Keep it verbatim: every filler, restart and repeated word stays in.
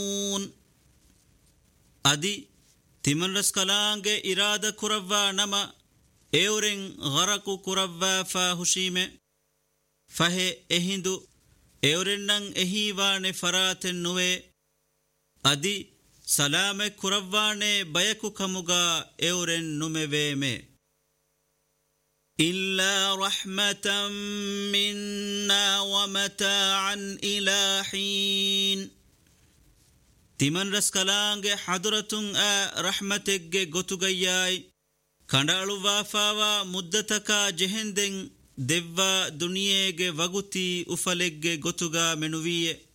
أدي تمن رسكلانج إرادة كرفا نما إورين غرق كرفا فاهشيم فهي إهندو إورينن إهيوان فرات النوي أدي سلام كرفان بيكو كمغا إورين نمويمي إلا رحمة منا ومتاعا إلى حين تمن رسكلانج حضرتن آ رحمتك غتغياي كندالو وافاوا مدتك جهندن دوا دنياغ وغتي أفلق غتغا منوية